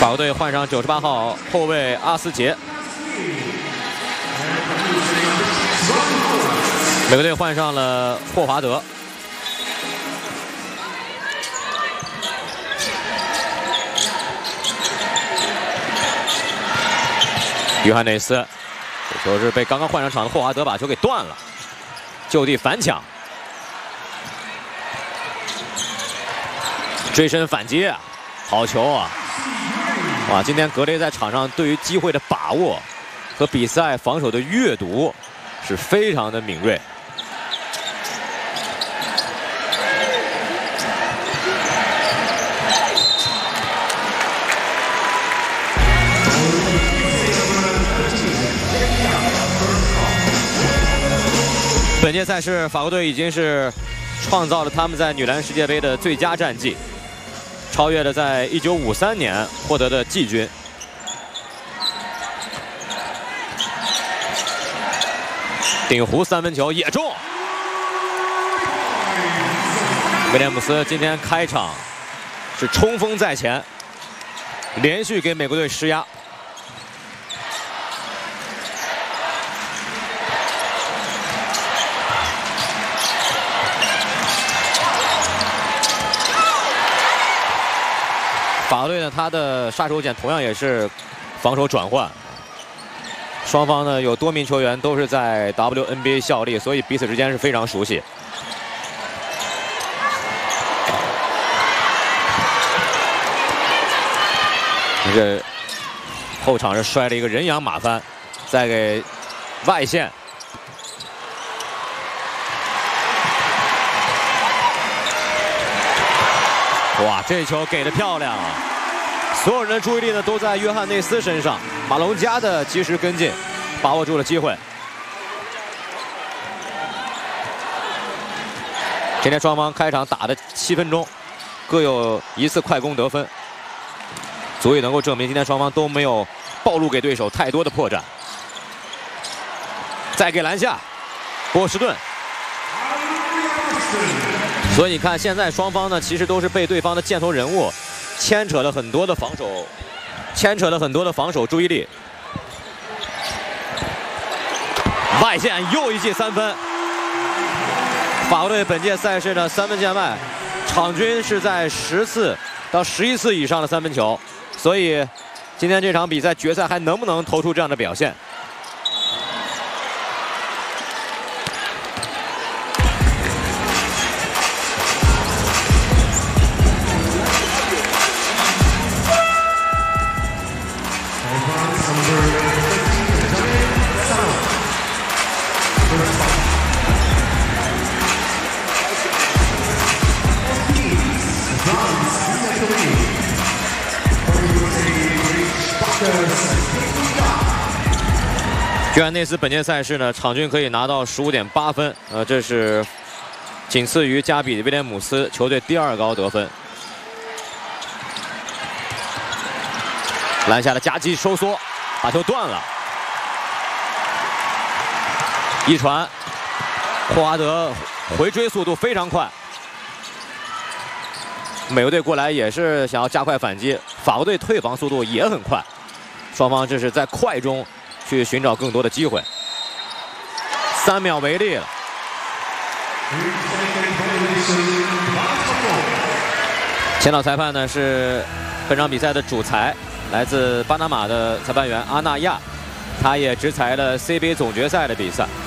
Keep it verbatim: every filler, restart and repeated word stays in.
法国队换上九十八号后卫阿斯杰，美国队换上了霍华德。 约翰内斯，这球是被刚刚换上场的霍华德把球给断了，就地反抢，追身反击，好球啊！哇，今天格雷在场上对于机会的把握和比赛防守的阅读是非常的敏锐。 本届赛事，法国队已经是创造了他们在女篮世界杯的最佳战绩，超越了在一九五三年获得的季军。顶弧三分球也中，威廉姆斯今天开场是冲锋在前，连续给美国队施压。 法国队呢，他的杀手锏同样也是防守转换。双方呢有多名球员都是在 W N B A 效力，所以彼此之间是非常熟悉。这后场是摔了一个人仰马翻，再给外线。 哇，这球给的漂亮啊！所有人的注意力呢都在约翰内斯身上，马龙加的及时跟进，把握住了机会。今天双方开场打的七分钟，各有一次快攻得分，足以能够证明今天双方都没有暴露给对手太多的破绽。再给篮下，波士顿。 所以你看，现在双方呢，其实都是被对方的箭头人物牵扯了很多的防守，牵扯了很多的防守注意力。外线又一记三分，法国队本届赛事的三分线外，场均是在十次到十一次以上的三分球，所以今天这场比赛决赛还能不能投出这样的表现？ 约翰内斯本届赛事呢，场均可以拿到十五点八分，呃，这是仅次于加比威廉姆斯球队第二高得分。篮下的夹击收缩，把球断了。一传，霍华德回追速度非常快。美国队过来也是想要加快反击，法国队退防速度也很快，双方这是在快中。 去寻找更多的机会，三秒为例了。前导裁判呢是本场比赛的主裁，来自巴拿马的裁判员阿纳亚，他也执裁了 C B A 总决赛的比赛。